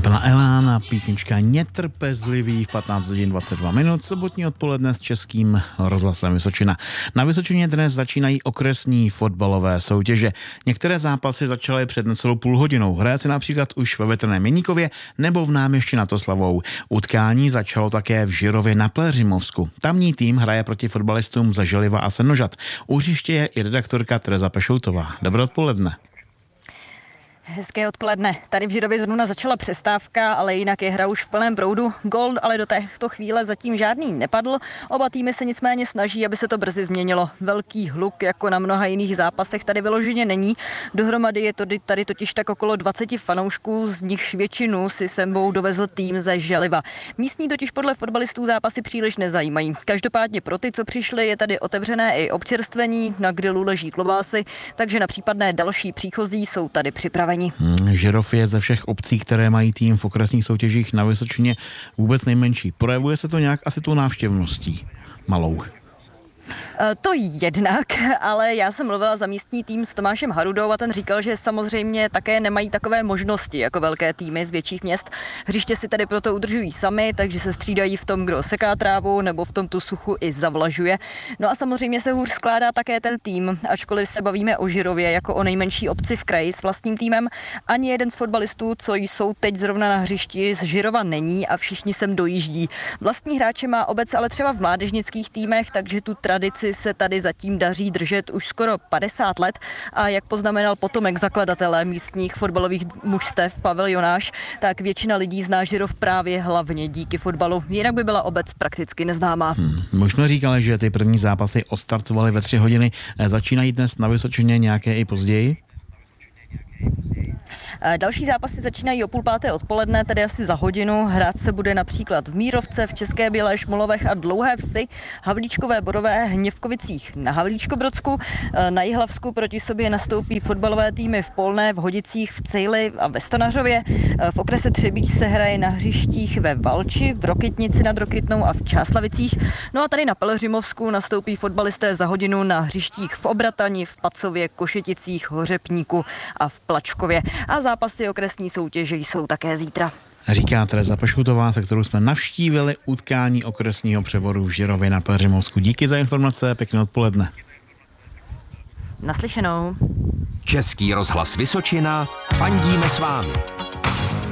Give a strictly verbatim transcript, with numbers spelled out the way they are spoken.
Kapela Elán a písnička Netrpezlivý v patnáct hodin dvacet dva minut, sobotní odpoledne s Českým rozhlasem Vysočina. Na Vysočině dnes začínají okresní fotbalové soutěže. Některé zápasy začaly před necelou půl hodinou. Hraje se například už ve Vetrném Jeníkově nebo v Náměšti nad Oslavou. Utkání začalo také v Žirově na Pelhřimovsku. Tamní tým hraje proti fotbalistům ze Želiva a Senožat. U hřiště je i redaktorka Tereza Pešoutová. Dobré odpoledne. Hezké odpoledne. Tady v Žirově zrovna začala přestávka, ale jinak je hra už v plném proudu. Gól ale do této chvíle zatím žádný nepadl. Oba týmy se nicméně snaží, aby se to brzy změnilo. Velký hluk, jako na mnoha jiných zápasech, tady vyloženě není. Dohromady je to tady totiž tak okolo dvacet fanoušků, z nichž většinu si sebou dovezl tým ze Želiva. Místní totiž podle fotbalistů zápasy příliš nezajímají. Každopádně pro ty, co přišli, je tady otevřené i občerstvení, na grilu leží klobásy, takže na případné další příchozí jsou tady připraveni. Hmm, Žirov je ze všech obcí, které mají tým v okresních soutěžích na Vysočině, vůbec nejmenší. Projevuje se to nějak asi tou návštěvností malou? To jednak, ale já jsem mluvila za místní tým s Tomášem Harudou a ten říkal, že samozřejmě také nemají takové možnosti jako velké týmy z větších měst. Hřiště si tedy proto udržují sami, takže se střídají v tom, kdo seká trávu nebo v tom tu suchu i zavlažuje. No a samozřejmě se hůř skládá také ten tým, ačkoliv se bavíme o Žirově jako o nejmenší obci v kraji s vlastním týmem. Ani jeden z fotbalistů, co jsou teď zrovna na hřišti, z Žirova není a všichni sem dojíždí. Vlastní hráče má obec ale třeba v mládežnických týmech, takže tu tradici se tady zatím daří držet už skoro padesát let a jak poznamenal potomek zakladatele místních fotbalových mužstev Pavel Jonáš, tak většina lidí zná Žirov právě hlavně díky fotbalu. Jinak by byla obec prakticky neznámá. Hmm. My jsme říkali, že ty první zápasy odstartovaly ve tři hodiny. Začínají dnes na Vysočině nějaké i později? Další zápasy začínají o půl páté odpoledne, tedy asi za hodinu. Hrát se bude například v Mírovce, v České Bělé, Šmolovech a Dlouhé Vsi, Havlíčkové Borové, Hněvkovicích na Havlíčkobrodsku. Na Jihlavsku proti sobě nastoupí fotbalové týmy v Polné, v Hodicích, v Cejli a ve Stanařově. V okrese Třebíč se hraje na hřištích ve Valči, v Rokytnici nad Rokytnou a v Čáslavicích. No a tady na Pelhřimovsku nastoupí fotbalisté za hodinu na hřištích v Obratani, v Pacově, Košeticích, Hořepníku a v Plačkově. A zápasy okresní soutěže jsou také zítra. Říká Tereza Pešoutová, se kterou jsme navštívili utkání okresního přeboru v Žirově na Pelhřimovsku. Díky za informace, pěkné odpoledne. Naslyšenou. Český rozhlas Vysočina, fandíme s vámi.